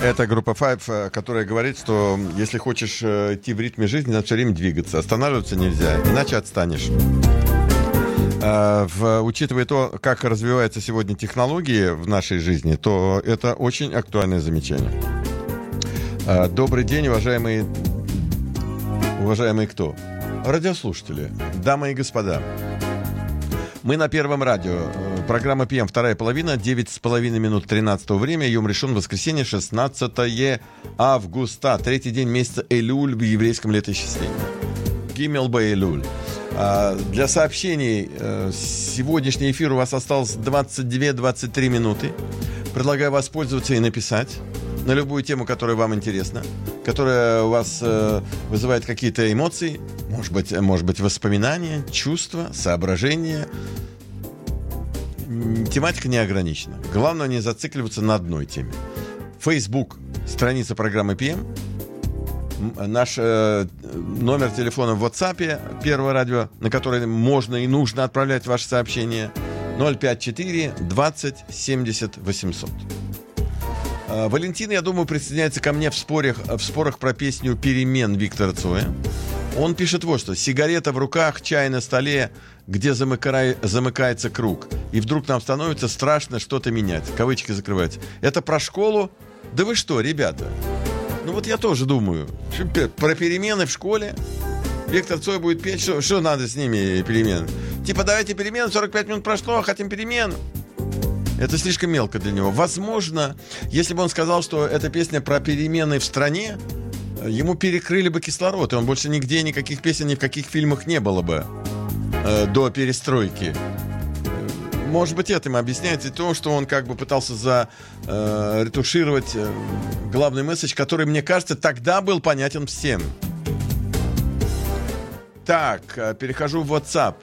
Это группа Five, которая говорит, что если хочешь идти в ритме жизни, надо все время двигаться. Останавливаться нельзя, иначе отстанешь. Учитывая то, как развиваются сегодня технологии в нашей жизни, то это очень актуальное замечание. Добрый день, уважаемые кто? Радиослушатели, дамы и господа. Мы на Первом радио. Программа ПМ, вторая половина, 9,5 минут 13 время. Йом Ришон, воскресенье, 16 августа. Третий день месяца Элюль в еврейском летоисчислении. Гимел Бе Элюль. Для сообщений сегодняшний эфир у вас осталось 22-23 минуты. Предлагаю воспользоваться и написать на любую тему, которая вам интересна, которая у вас вызывает какие-то эмоции, может быть, воспоминания, чувства, соображения. Тематика не ограничена. Главное не зацикливаться на одной теме. Facebook, страница программы ПМ. Наш номер телефона в WhatsApp Первого радио, на который можно и нужно отправлять ваши сообщения. 054 20 70 800. Валентин, я думаю, присоединяется ко мне в спорах про песню «Перемен» Виктора Цоя. Он пишет вот что. Сигарета в руках, чай на столе, где замыкается круг. И вдруг нам становится страшно что-то менять. Кавычки закрывать. Это про школу? Да вы что, ребята? Ну вот я тоже думаю. Про перемены в школе. Виктор Цой будет петь, что надо с ними перемен. Типа давайте перемен, 45 минут прошло, хотим перемен. Это слишком мелко для него. Возможно, если бы он сказал, что эта песня про перемены в стране, ему перекрыли бы кислород, и он больше нигде никаких песен ни в каких фильмах не было бы до перестройки. Может быть, этим объясняется то, что он как бы пытался ретушировать главный месседж, который, мне кажется, тогда был понятен всем. Так, перехожу в WhatsApp.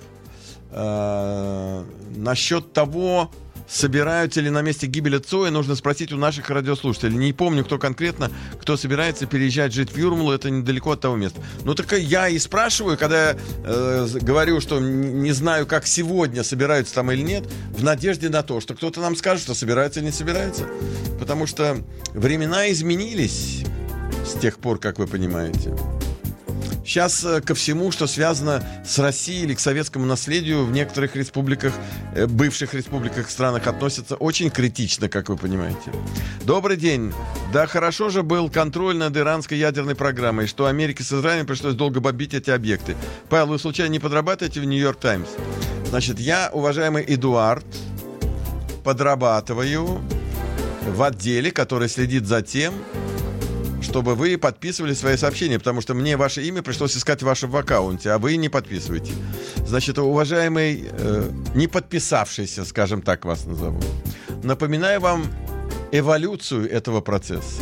Насчет того, собираются ли на месте гибели Цоя, нужно спросить у наших радиослушателей. Не помню, кто конкретно, кто собирается переезжать жить в Юрмалу, это недалеко от того места. Ну так я и спрашиваю, когда говорю, что не знаю, как сегодня собираются там или нет, в надежде на то, что кто-то нам скажет, что собираются или не собираются. Потому что времена изменились с тех пор, как вы понимаете. Сейчас ко всему, что связано с Россией или к советскому наследию, в некоторых республиках, бывших республиках, странах относятся очень критично, как вы понимаете. Добрый день. Да хорошо же был контроль над иранской ядерной программой, что Америке с Израилем пришлось долго бомбить эти объекты. Павел, вы случайно не подрабатываете в Нью-Йорк Таймс? Значит, я, уважаемый Эдуард, подрабатываю в отделе, который следит за тем, чтобы вы подписывали свои сообщения, потому что мне ваше имя пришлось искать в вашем аккаунте, а вы не подписываете. Значит, уважаемый, не подписавшийся, скажем так, вас назову, напоминаю вам эволюцию этого процесса.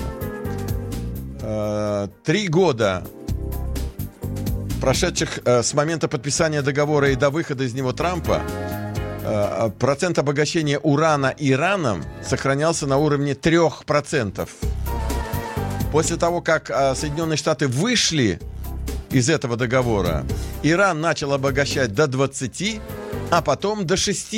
3 года, прошедших с момента подписания договора и до выхода из него Трампа, процент обогащения урана Ираном сохранялся на уровне 3%. После того, как Соединенные Штаты вышли из этого договора, Иран начал обогащать до 20%, а потом до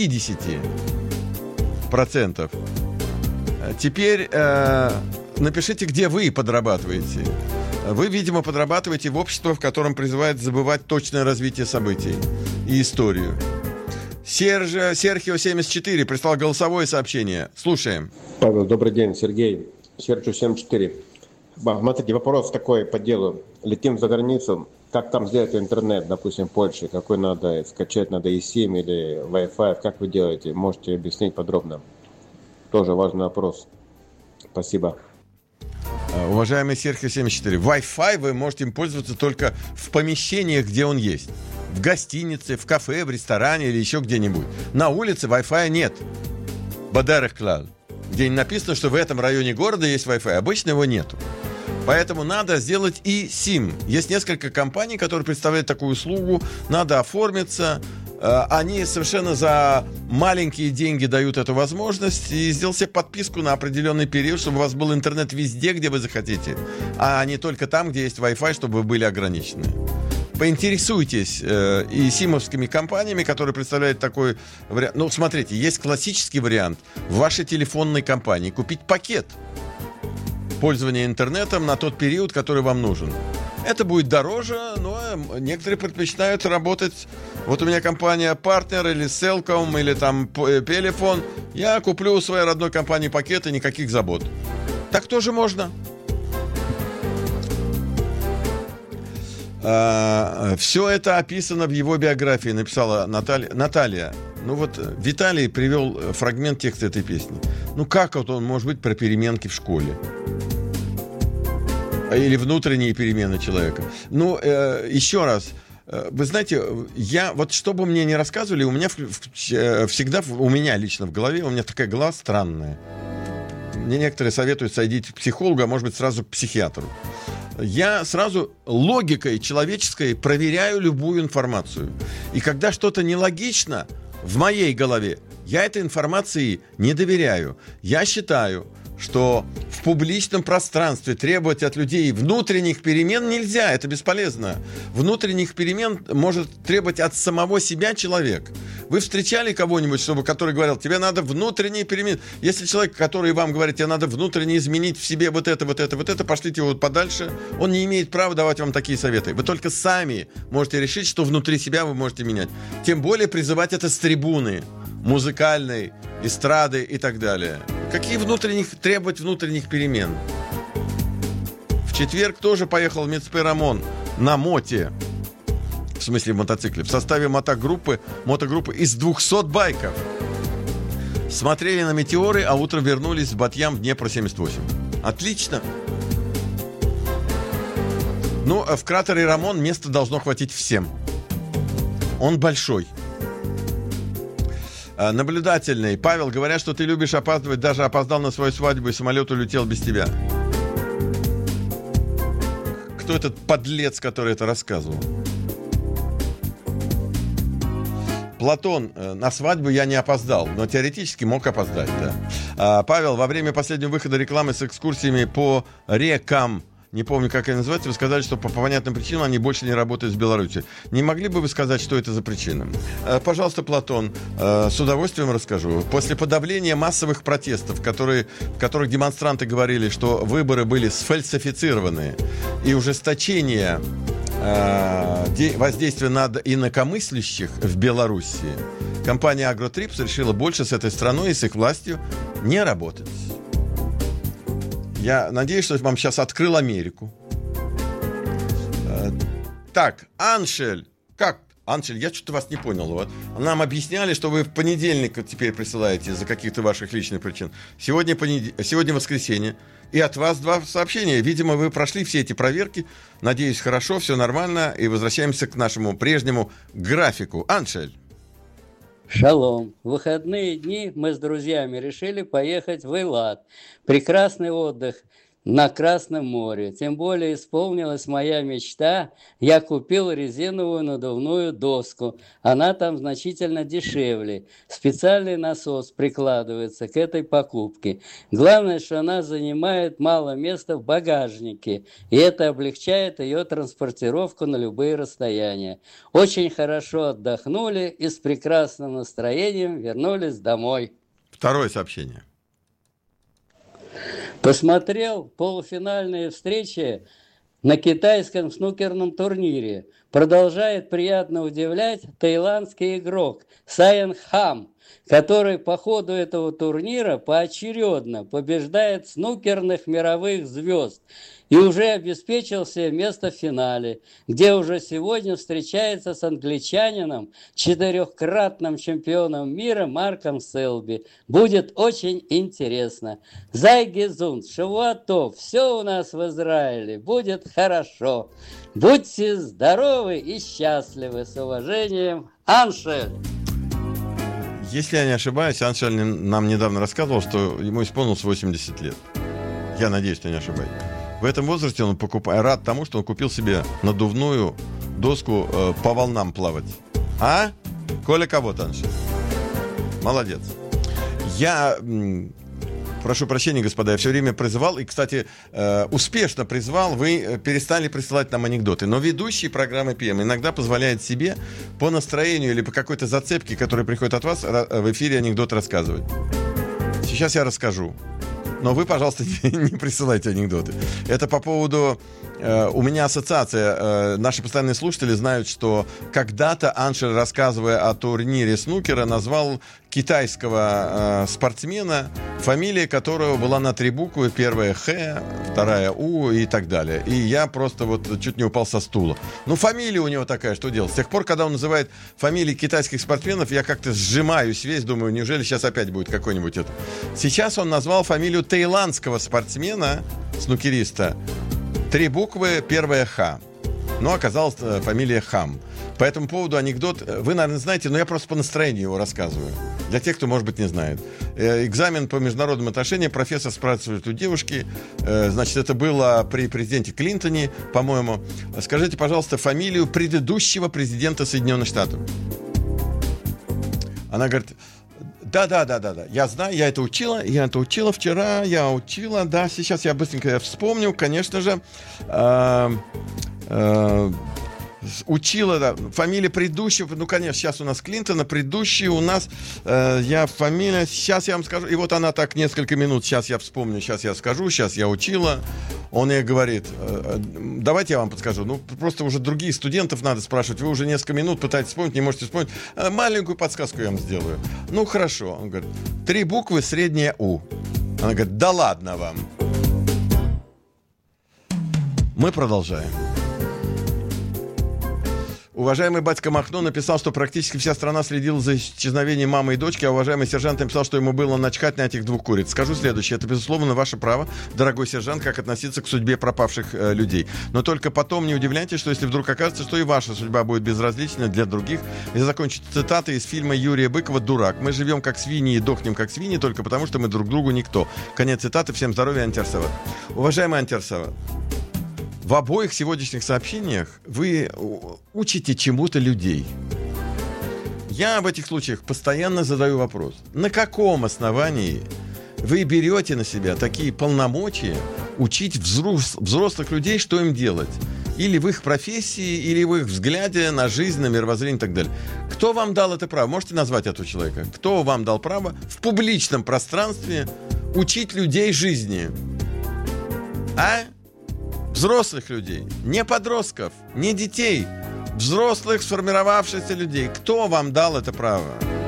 60%. Теперь напишите, где вы подрабатываете. Вы, видимо, подрабатываете в обществе, в котором призывают забывать точное развитие событий и историю. Серхио 74 прислал голосовое сообщение. Слушаем. Павел, добрый день. Сергей, Серхио 74. Смотрите, вопрос такой по делу. Летим за границу, как там сделать интернет, допустим, в Польше? Какой надо скачать, надо eSIM или Wi-Fi? Как вы делаете? Можете объяснить подробно? Тоже важный вопрос. Спасибо. Уважаемый Серхио 74, Wi-Fi вы можете им пользоваться только в помещениях, где он есть. В гостинице, в кафе, в ресторане или еще где-нибудь. На улице Wi-Fi нет. Бадарах клал. Где написано, что в этом районе города есть Wi-Fi. Обычно его нету. Поэтому надо сделать eSIM. Есть несколько компаний, которые представляют такую услугу. Надо оформиться. Они совершенно за маленькие деньги дают эту возможность. И сделать себе подписку на определенный период, чтобы у вас был интернет везде, где вы захотите. А не только там, где есть Wi-Fi, чтобы вы были ограничены. Поинтересуйтесь eSIM-овскими компаниями, которые представляют такой вариант. Ну, смотрите, есть классический вариант в вашей телефонной компании купить пакет. пользования интернетом на тот период, который вам нужен. Это будет дороже, но некоторые предпочитают работать. Вот у меня компания Partner или Cellcom или там Pelephone. Я куплю у своей родной компании пакет и никаких забот. Так тоже можно. Все это описано в его биографии, написала Наталья. Ну вот Виталий привел фрагмент текста этой песни. Ну как вот он может быть про переменки в школе? Или внутренние перемены человека. Ну, еще раз. Вы знаете, я вот что бы мне ни рассказывали, у меня всегда, у меня лично в голове, у меня такая голова странная. Мне некоторые советуют сойдите к психологу, а может быть сразу к психиатру. Я сразу логикой человеческой проверяю любую информацию. И когда что-то нелогично в моей голове, я этой информации не доверяю. Я считаю, что в публичном пространстве требовать от людей внутренних перемен нельзя, это бесполезно. Внутренних перемен может требовать от самого себя человек. Вы встречали кого-нибудь, который говорил, тебе надо внутренние перемены? Если человек, который вам говорит, тебе надо внутренне изменить в себе вот это, пошлите его подальше, он не имеет права давать вам такие советы. Вы только сами можете решить, что внутри себя вы можете менять. Тем более призывать это с трибуны музыкальной, эстрады и так далее. Какие требовать внутренних перемен? В четверг тоже поехал в Мецпе-Рамон на моте, в смысле в мотоцикле, в составе мотогруппы из 200 байков. Смотрели на метеоры, а утром вернулись в Батьям в Днепр-78. Отлично! Ну, в кратере Рамон места должно хватить всем. Он большой. Наблюдательный. Павел, говорят, что ты любишь опаздывать, даже опоздал на свою свадьбу, и самолет улетел без тебя. Кто этот подлец, который это рассказывал? Платон, на свадьбу я не опоздал, но теоретически мог опоздать, да. Павел, во время последнего выхода рекламы с экскурсиями по рекам, не помню, как они называются, вы сказали, что по понятным причинам они больше не работают с Беларусью. Не могли бы вы сказать, что это за причина? Пожалуйста, Платон, с удовольствием расскажу. После подавления массовых протестов, в которых демонстранты говорили, что выборы были сфальсифицированы, и ужесточение воздействия на инакомыслящих в Беларуси, компания Агротрипс решила больше с этой страной и с их властью не работать. Я надеюсь, что вам сейчас открыл Америку. Так, Аншель. Как? Аншель, я что-то вас не понял. Вот. Нам объясняли, что вы в понедельник теперь присылаете из-за каких-то ваших личных причин. Сегодня воскресенье. И от вас 2 сообщения. Видимо, вы прошли все эти проверки. Надеюсь, хорошо, все нормально. И возвращаемся к нашему прежнему графику. Аншель. Шалом. В выходные дни мы с друзьями решили поехать в Эйлат. Прекрасный отдых на Красном море. Тем более исполнилась моя мечта. Я купил резиновую надувную доску. Она там значительно дешевле. Специальный насос прикладывается к этой покупке. Главное, что она занимает мало места в багажнике. И это облегчает ее транспортировку на любые расстояния. Очень хорошо отдохнули и с прекрасным настроением вернулись домой. Второе сообщение. Посмотрел полуфинальные встречи на китайском снукерном турнире. Продолжает приятно удивлять таиландский игрок Сайен Хам, который по ходу этого турнира поочередно побеждает снукерных мировых звезд и уже обеспечил себе место в финале, где уже сегодня встречается с англичанином, 4-кратным чемпионом мира Марком Селби. Будет очень интересно. Зай Гезун, Шавуатов, все у нас в Израиле будет хорошо. Будьте здоровы и счастливы. С уважением, Аншель. Если я не ошибаюсь, Аншель нам недавно рассказывал, что ему исполнилось 80 лет. Я надеюсь, что не ошибаюсь. В этом возрасте он рад тому, что он купил себе надувную доску по волнам плавать. А? Коля кого-то, Аншель. Молодец. Я прошу прощения, господа, я все время призывал, и, кстати, успешно призвал, вы перестали присылать нам анекдоты. Но ведущий программы ПМ иногда позволяет себе по настроению или по какой-то зацепке, которая приходит от вас, в эфире анекдот рассказывать. Сейчас я расскажу. Но вы, пожалуйста, не присылайте анекдоты. Это по поводу... У меня ассоциация. Наши постоянные слушатели знают, что когда-то Аншер, рассказывая о турнире снукера, назвал китайского спортсмена, фамилия которого была на 3 буквы. Первая Х, вторая У и так далее. И я просто вот чуть не упал со стула. Ну, фамилия у него такая, что делать? С тех пор, когда он называет фамилии китайских спортсменов, я как-то сжимаюсь весь, думаю, неужели сейчас опять будет какой-нибудь это. Сейчас он назвал фамилию таиландского спортсмена, снукериста. 3 буквы, первая Х. Но оказалась фамилия Хам. По этому поводу анекдот, вы, наверное, знаете, но я просто по настроению его рассказываю. Для тех, кто, может быть, не знает. Экзамен по международным отношениям, профессор спрашивает у девушки, значит, это было при президенте Клинтоне, по-моему. Скажите, пожалуйста, фамилию предыдущего президента Соединенных Штатов. Она говорит... Да. Я знаю, я это учила вчера, да, сейчас я быстренько вспомню, конечно же. Учила, да, фамилия предыдущего, ну, конечно, сейчас у нас Клинтона, предыдущий у нас, фамилия, сейчас я вам скажу, и вот она так несколько минут, сейчас я вспомню, сейчас я скажу, сейчас я учила, он ей говорит, давайте я вам подскажу, ну, просто уже других студентов надо спрашивать, вы уже несколько минут пытаетесь вспомнить, не можете вспомнить, маленькую подсказку я вам сделаю, ну, хорошо, он говорит, 3 буквы, средняя У, она говорит, да ладно вам. Мы продолжаем. Уважаемый батька Махно написал, что практически вся страна следила за исчезновением мамы и дочки, а уважаемый сержант написал, что ему было начхать на этих 2 куриц. Скажу следующее. Это, безусловно, ваше право, дорогой сержант, как относиться к судьбе пропавших людей. Но только потом не удивляйтесь, что если вдруг окажется, что и ваша судьба будет безразлична для других. Я закончу цитатой из фильма Юрия Быкова «Дурак». Мы живем как свиньи и дохнем как свиньи только потому, что мы друг другу никто. Конец цитаты. Всем здоровья, Антер Сават. Уважаемый Антер Сават, в обоих сегодняшних сообщениях вы учите чему-то людей. Я в этих случаях постоянно задаю вопрос. На каком основании вы берете на себя такие полномочия учить взрослых людей, что им делать? Или в их профессии, или в их взгляде на жизнь, на мировоззрение и так далее. Кто вам дал это право? Можете назвать этого человека? Кто вам дал право в публичном пространстве учить людей жизни? А? Взрослых людей, не подростков, не детей, взрослых сформировавшихся людей. Кто вам дал это право?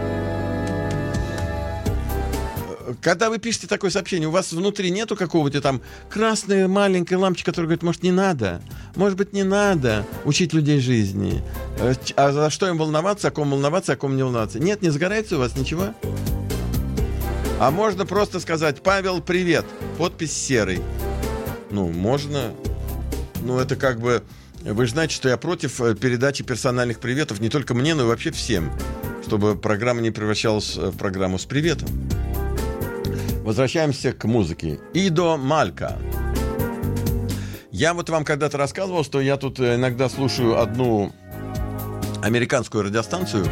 Когда вы пишете такое сообщение, у вас внутри нету какого-то там красной маленькой лампочки, которая говорит, может, не надо, может быть, не надо учить людей жизни. А за что им волноваться, о ком не волноваться? Нет, не загорается у вас ничего? А можно просто сказать, Павел, привет, подпись серый. Ну, можно... Ну, это как бы... Вы же знаете, что я против передачи персональных приветов не только мне, но и вообще всем. Чтобы программа не превращалась в программу с приветом. Возвращаемся к музыке. Идо Малька. Я вот вам когда-то рассказывал, что я тут иногда слушаю одну американскую радиостанцию.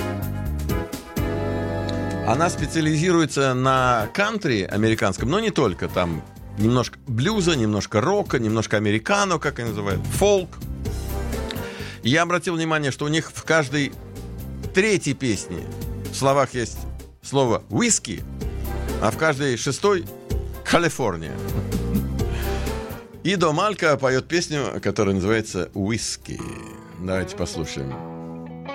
Она специализируется на кантри американском, но не только. Там немножко блюза, немножко рока, немножко американо, как они называют, фолк. И я обратил внимание, что у них в каждой 3-й песне в словах есть слово «виски», а в каждой 6-й «Калифорния». Идо Малька поет песню, которая называется «Whisky». Давайте послушаем.